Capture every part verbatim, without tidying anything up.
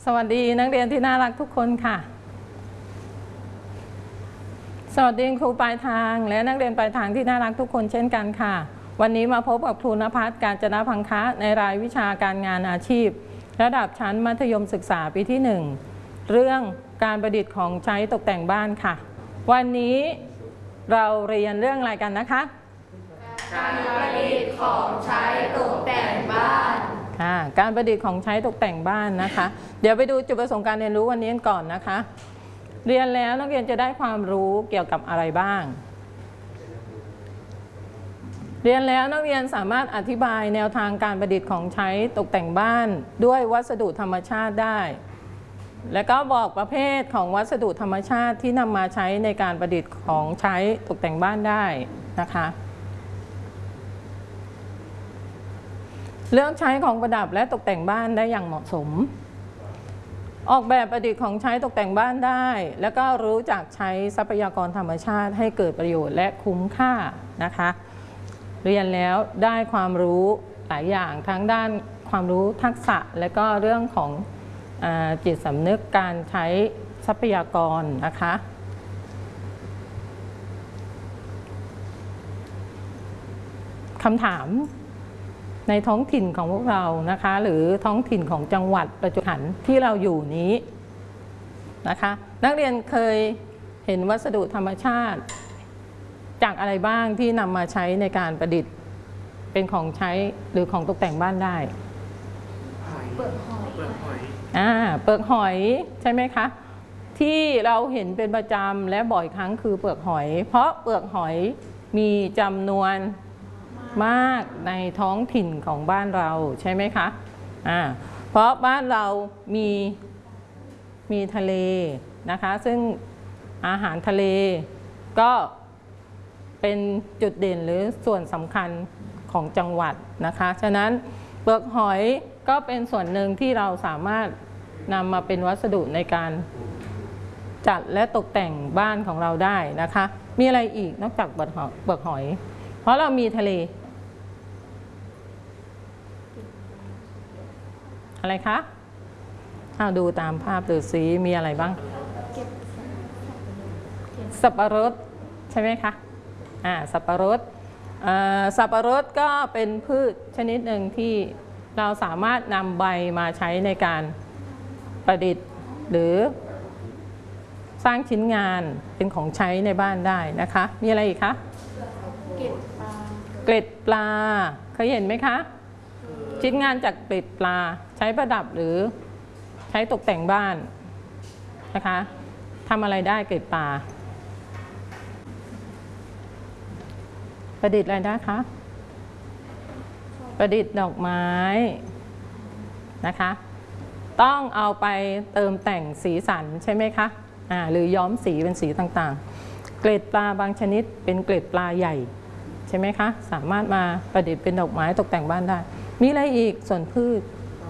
สวัสดีนักเรียนที่น่ารักทุกคนค่ะสวัสดีครูปลายทางและนักเรียนปลายทางที่น่ารักทุกคนเช่นกันค่ะวันนี้มาพบกับครูณภัส กาญจนพังคะในรายวิชาการงานอาชีพระดับชั้นมัธยมศึกษาปีที่หนึ่งเรื่องการประดิษฐ์ของใช้ตกแต่งบ้านค่ะวันนี้เราเรียนเรื่องอะไรกันนะคะการประดิษฐ์ของใช้ตกแต่งบ้านการประดิษฐ์ของใช้ตกแต่งบ้านนะคะเดี๋ยวไปดูจุดประสงค์การเรียนรู้วันนี้ก่อนนะคะเรียนแล้วนักเรียนจะได้ความรู้เกี่ยวกับอะไรบ้างเรียนแล้วนักเรียนสามารถอธิบายแนวทางการประดิษฐ์ของใช้ตกแต่งบ้านด้วยวัสดุธรรมชาติได้และก็บอกประเภทของวัสดุธรรมชาติที่นำมาใช้ในการประดิษฐ์ของใช้ตกแต่งบ้านได้นะคะเลือกใช้ของประดับและตกแต่งบ้านได้อย่างเหมาะสมออกแบบประดิษฐ์ของใช้ตกแต่งบ้านได้แล้วก็รู้จักใช้ทรัพยากรธรรมชาติให้เกิดประโยชน์และคุ้มค่านะคะเรียนแล้วได้ความรู้หลายอย่างทั้งด้านความรู้ทักษะและก็เรื่องของอ่าจิตสำนึกการใช้ทรัพยากรนะคะคำถามในท้องถิ่นของพวกเรานะคะหรือท้องถิ่นของจังหวัดประจวบขันธ์ที่เราอยู่นี้นะคะนักเรียนเคยเห็นวัสดุธรรมชาติจากอะไรบ้างที่นำมาใช้ในการประดิษฐ์เป็นของใช้หรือของตกแต่งบ้านได้เปลือกหอยเปลือกหอยอ่าเปลือกหอยใช่ไหมคะที่เราเห็นเป็นประจำและบ่อยครั้งคือเปลือกหอยเพราะเปลือกหอยมีจำนวนมากในท้องถิ่นของบ้านเราใช่ไหมคะอ่าเพราะบ้านเรามีมีทะเลนะคะซึ่งอาหารทะเลก็เป็นจุดเด่นหรือส่วนสำคัญของจังหวัดนะคะฉะนั้นเปลือกหอยก็เป็นส่วนหนึ่งที่เราสามารถนำมาเป็นวัสดุในการจัดและตกแต่งบ้านของเราได้นะคะมีอะไรอีกนอกจากเปลือกหอยเพราะเรามีทะเลอะไรคะเอาดูตามภาพดูซิมีอะไรบ้างสับปะรดใช่ไหมคะอ่าสับปะรดอ่าสับปะรดก็เป็นพืชชนิดหนึ่งที่เราสามารถนำใบมาใช้ในการประดิษฐ์หรือสร้างชิ้นงานเป็นของใช้ในบ้านได้นะคะมีอะไรอีกคะเกล็ดปลาเกล็ดปลาเคยเห็นไหมคะชิ้นงานจากเกล็ดปลาใช้ประดับหรือใช้ตกแต่งบ้านนะคะทำอะไรได้เกล็ดปลาประดิษฐ์อะไรได้คะประดิษฐ์ดอกไม้นะคะต้องเอาไปเติมแต่งสีสันใช่ไหมคะอ่าหรือย้อมสีเป็นสีต่างๆเกล็ดปลาบางชนิดเป็นเกล็ดปลาใหญ่ใช่ไหมคะสามารถมาประดิษฐ์เป็นดอกไม้ตกแต่งบ้านได้มีอะไรอีกส่วนพืช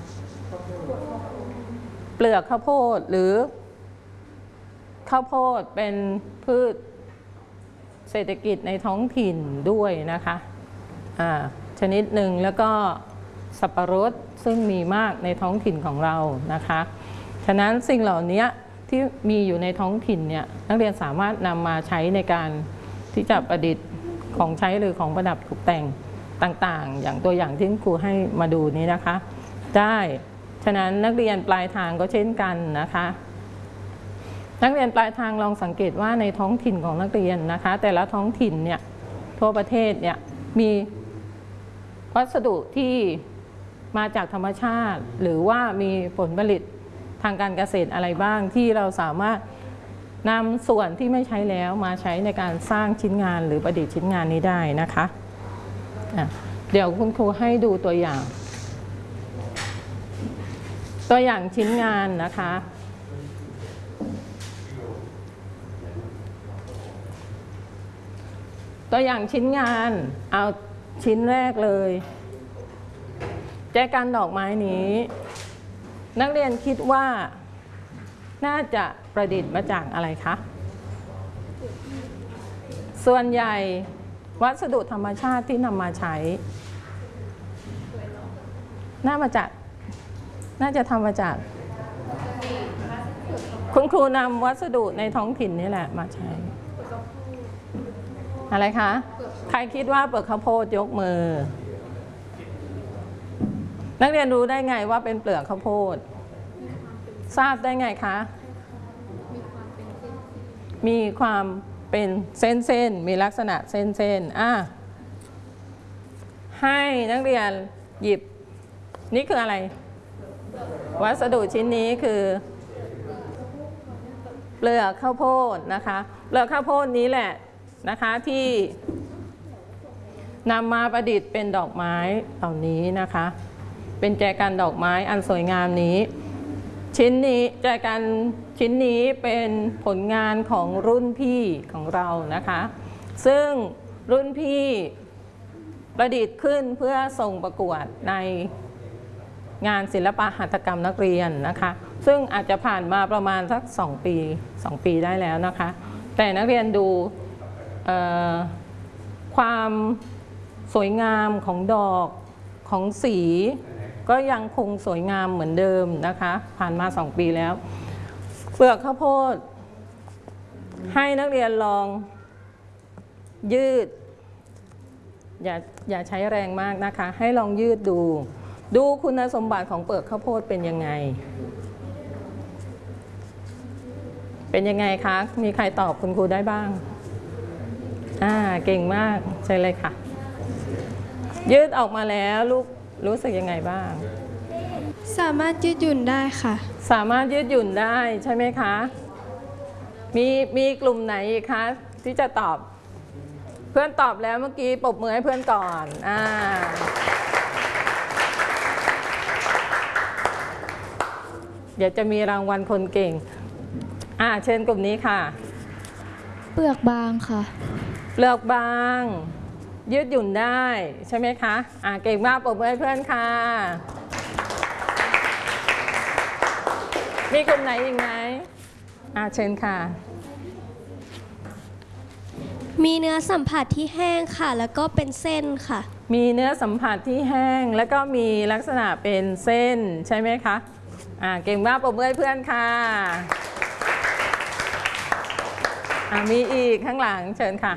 เปลือกข้าวโพดหรือข้าวโพดเป็นพืชเศรษฐกิจในท้องถิ่นด้วยนะคะอ่าชนิดหนึ่งแล้วก็สับปะรดซึ่งมีมากในท้องถิ่นของเรานะคะฉะนั้นสิ่งเหล่านี้ที่มีอยู่ในท้องถิ่นเนี่ยนักเรียนสามารถนำมาใช้ในการที่จะประดิษฐ์ของใช้หรือของประดับตกแต่งต่างๆอย่างตัวอย่างที่ครูให้มาดูนี้นะคะได้ฉะนั้นนักเรียนปลายทางก็เช่นกันนะคะนักเรียนปลายทางลองสังเกตว่าในท้องถิ่นของนักเรียนนะคะแต่ละท้องถิ่นเนี่ยทั่วประเทศเนี่ยมีวัสดุที่มาจากธรรมชาติหรือว่ามีผลผลิตทางการเกษตรอะไรบ้างที่เราสามารถนำส่วนที่ไม่ใช้แล้วมาใช้ในการสร้างชิ้นงานหรือประดิษฐ์ชิ้นงานนี้ได้นะคะเดี๋ยวคุณครูให้ดูตัวอย่างตัวอย่างชิ้นงานนะคะตัวอย่างชิ้นงานเอาชิ้นแรกเลยแจกันดอกไม้นี้นักเรียนคิดว่าน่าจะประดิษฐ์มาจากอะไรคะส่วนใหญ่วัสดุธรรมชาติที่นำมาใช้น่ามาจากน่าจะทำมาจากคุณครูนำวัสดุในท้องถิ่นนี่แหละมาใช้อะไรคะใครคิดว่าเปลือกข้าวโพดยกมือนักเรียนรู้ได้ไงว่าเป็นเปลือกข้าวโพดทราบได้ไงคะมีความเป็นเส้นๆมีลักษณะเส้นๆอ่ะให้นักเรียนหยิบนี่คืออะไรวัสดุชิ้นนี้คือเปลือกข้าวโพดนะคะเปลือกข้าวโพดนี้แหละนะคะที่นำมาประดิษฐ์เป็นดอกไม้เหล่านี้นะคะเป็นแจกันดอกไม้อันสวยงามนี้ชิ้นนี้แจกันชิ้นนี้เป็นผลงานของรุ่นพี่ของเรานะคะซึ่งรุ่นพี่ประดิษฐ์ขึ้นเพื่อส่งประกวดในงานศิลปะหัตถกรรมนักเรียนนะคะซึ่งอาจจะผ่านมาประมาณสักสองปีสองปีได้แล้วนะคะแต่นักเรียนดูความสวยงามของดอกของสีก็ยังคงสวยงามเหมือนเดิมนะคะผ่านมาสองปีแล้วเปลือกข้าวโพดให้นักเรียนลองยืดอย่าอย่าใช้แรงมากนะคะให้ลองยืดดูดูคุณสมบัติของเปลือกข้าวโพดเป็นยังไงเป็นยังไงคะมีใครตอบคุณครูได้บ้างอ่าเก่งมากใช่เลยค่ะยืดออกมาแล้วลูกรู้สึกยังไงบ้างสามารถยืดหยุ่นได้ค่ะสามารถยืดหยุ่นได้ใช่ไหมคะมีมีกลุ่มไหนอีกคะที่จะตอบเพื่อนตอบแล้วเมื่อกี้ปรบมือให้เพื่อนก่อนอ่าเดี๋ยวจะมีรางวัลคนเก่งอ่าเชิญกลุ่มนี้ค่ะเปลือกบางค่ะเปลือกบางยืดหยุ่นได้ใช่ไหมคะอ่าเก่งมากปรบมือให้เพื่อนค่ะมีกลุ่มไหนอีกไหมอ่าเชิญค่ะมีเนื้อสัมผัสที่แห้งค่ะแล้วก็เป็นเส้นค่ะมีเนื้อสัมผัสที่แห้งแล้วก็มีลักษณะเป็นเส้นใช่ไหมคะอ่าเก่งมากปรบมือให้เพื่อนค่ะอ่ามีอีกข้างหลังเชิญค่ะ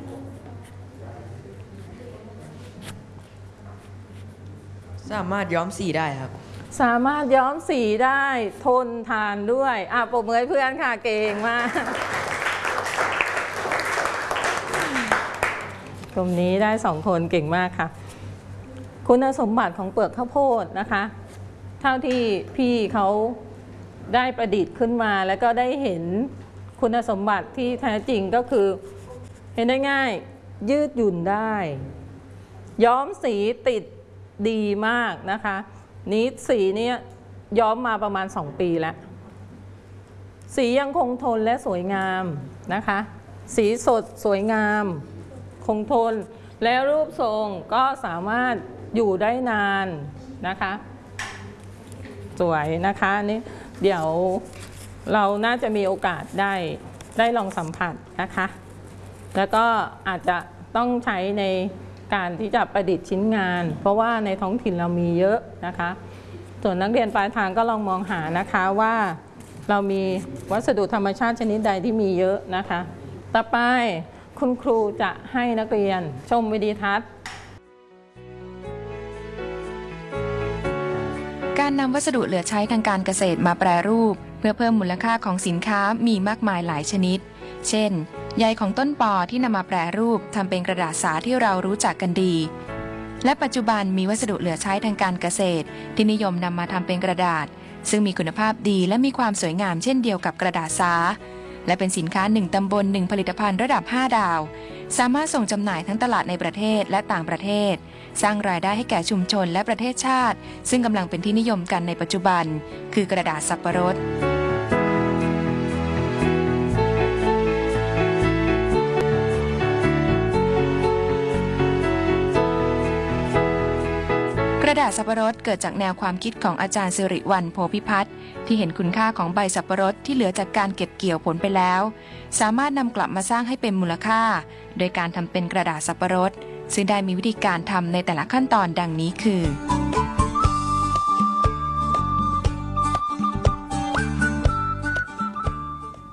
สามารถย้อมสีได้ครับสามารถย้อมสีได้ทนทานด้วยอ่ะปรบมือให้เพื่อนค่ะเก่งมากกลุ่มนี้ได้สองคนเก่งมากค่ะคุณสมบัติของเปลือกข้าวโพดนะคะเท่าที่พี่เขาได้ประดิษฐ์ขึ้นมาแล้วก็ได้เห็นคุณสมบัติที่แท้จริงก็คือเห็นได้ง่ายยืดหยุ่นได้ย้อมสีติดดีมากนะคะนี้สีนี้ย้อมมาประมาณสองปีแล้วสียังคงทนและสวยงามนะคะสีสดสวยงามคงทนแล้วรูปทรงก็สามารถอยู่ได้นานนะคะสวยนะคะนี่เดี๋ยวเราน่าจะมีโอกาสได้ได้ลองสัมผัสนะคะแล้วก็อาจจะต้องใช้ในการที่จะประดิษฐ์ชิ้นงานเพราะว่าในท้องถิ่นเรามีเยอะนะคะส่วนนักเรียนปลายทางก็ลองมองหานะคะว่าเรามีวัสดุธรรมชาติชนิดใดที่มีเยอะนะคะต่อไปคุณครูจะให้นักเรียนชมวิดีทัศน์การนำวัสดุเหลือใช้ทางการเกษตรมาแปรรูปเพื่อเพิ่มมูลค่าของสินค้ามีมากมายหลายชนิดเช่นใยของต้นปอที่นำมาแปรรูปทำเป็นกระดาษสาที่เรารู้จักกันดีและปัจจุบันมีวัสดุเหลือใช้ทางการเกษตรที่นิยมนำมาทำเป็นกระดาษซึ่งมีคุณภาพดีและมีความสวยงามเช่นเดียวกับกระดาษสาและเป็นสินค้าหนึ่งตำบลหนึ่งผลิตภัณฑ์ระดับห้าดาวสามารถส่งจำหน่ายทั้งตลาดในประเทศและต่างประเทศสร้างรายได้ให้แก่ชุมชนและประเทศชาติซึ่งกำลังเป็นที่นิยมกันในปัจจุบันคือกระดาษสับปะรดกระดาษสับปะรดเกิดจากแนวความคิดของอาจารย์สิริวัลย์โพธิพัฒน์ที่เห็นคุณค่าของใบสับปะรดที่เหลือจากการเก็บเกี่ยวผลไปแล้วสามารถนำกลับมาสร้างให้เป็นมูลค่าโดยการทำเป็นกระดาษสับปะรดซึ่งได้มีวิธีการทำในแต่ละขั้นตอนดังนี้คือ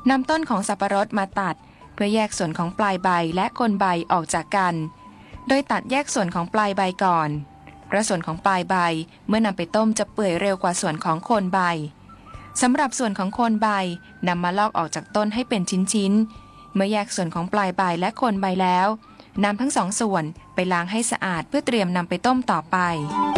นำต้นของสับปะรดมาตัดเพื่อแยกส่วนของปลายใบและโคนใบออกจากกันโดยตัดแยกส่วนของปลายใบก่อนเพราะส่วนของปลายใบเมื่อนำไปต้มจะเปื่อยเร็วกว่าส่วนของโคนใบสำหรับส่วนของโคนใบนำมาลอกออกจากต้นให้เป็นชิ้นๆเมื่อแยกส่วนของปลายใบและโคนใบแล้วนำทั้งสองส่วนไปล้างให้สะอาดเพื่อเตรียมนำไปต้มต่อไป